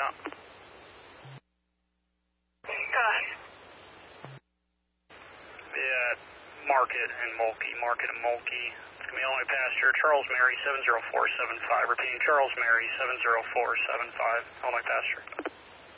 out. God. Yeah, Market and Mulkey. It's going to be only passenger Charles Mary 70475. Repeating, Charles Mary 70475, only passenger.